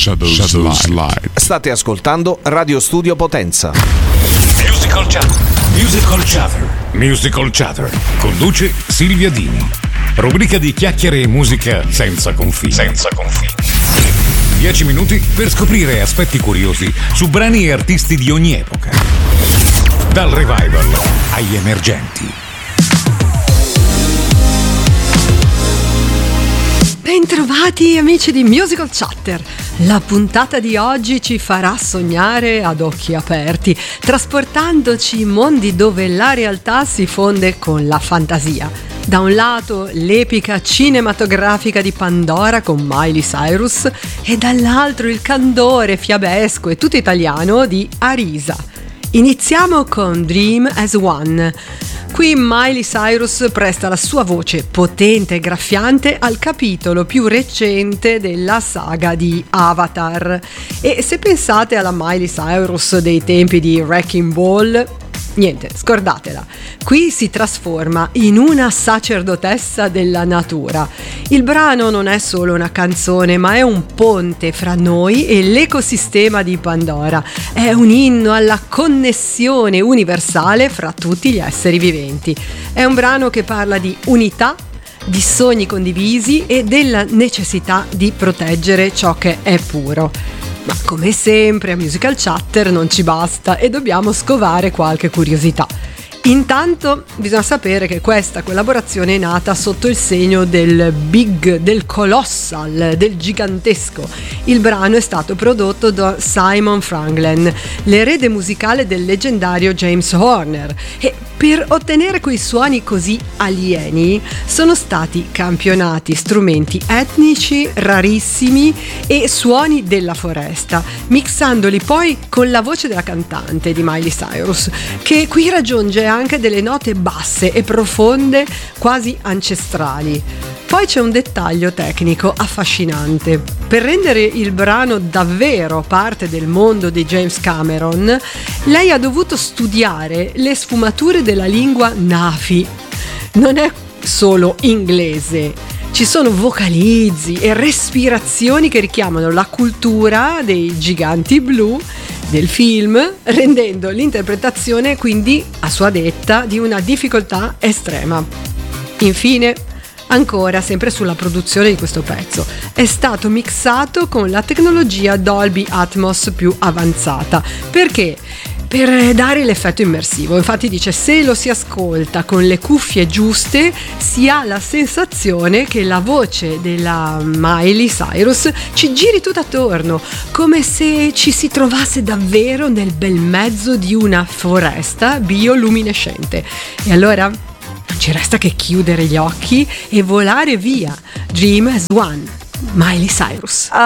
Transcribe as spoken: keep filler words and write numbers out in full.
Shadow, Shadow Slide. Slide. State ascoltando Radio Studio Potenza. Musical Chatter. Musical Chatter. Musical Chatter. Conduce Silvia Dini. Rubrica di chiacchiere e musica senza confini. Senza confini. Dieci minuti per scoprire aspetti curiosi su brani e artisti di ogni epoca. Dal revival agli emergenti. Bentrovati amici di Musical Chatter. La puntata di oggi ci farà sognare ad occhi aperti, trasportandoci in mondi dove la realtà si fonde con la fantasia. Da un lato l'epica cinematografica di Pandora con Miley Cyrus e dall'altro il candore fiabesco e tutto italiano di Arisa. Iniziamo con Dream as One. Qui Miley Cyrus presta la sua voce potente e graffiante al capitolo più recente della saga di Avatar. E se pensate alla Miley Cyrus dei tempi di Wrecking Ball, niente, scordatela. Qui si trasforma in una sacerdotessa della natura. Il brano non è solo una canzone, ma è un ponte fra noi e l'ecosistema di Pandora. È un inno alla connessione universale fra tutti gli esseri viventi. È un brano che parla di unità, di sogni condivisi e della necessità di proteggere ciò che è puro. Ma come sempre a Musical Chatter non ci basta e dobbiamo scovare qualche curiosità. Intanto bisogna sapere che questa collaborazione è nata sotto il segno del big, del colossal, del gigantesco. Il brano è stato prodotto da Simon Franklin, l'erede musicale del leggendario James Horner, e per ottenere quei suoni così alieni sono stati campionati strumenti etnici rarissimi e suoni della foresta, mixandoli poi con la voce della cantante di Miley Cyrus, che qui raggiunge anche delle note basse e profonde, quasi ancestrali. Poi c'è un dettaglio tecnico affascinante. Per rendere il brano davvero parte del mondo di James Cameron, lei ha dovuto studiare le sfumature della lingua Nafi. Non è solo inglese. Ci sono vocalizzi e respirazioni che richiamano la cultura dei giganti blu del film, rendendo l'interpretazione quindi, a sua detta, di una difficoltà estrema. Infine, ancora sempre sulla produzione di questo pezzo, è stato mixato con la tecnologia Dolby Atmos più avanzata. Perché? Per dare l'effetto immersivo. Infatti dice: se lo si ascolta con le cuffie giuste si ha la sensazione che la voce della Miley Cyrus ci giri tutto attorno, come se ci si trovasse davvero nel bel mezzo di una foresta bioluminescente. E allora non ci resta che chiudere gli occhi e volare via. Dream as One, Miley Cyrus.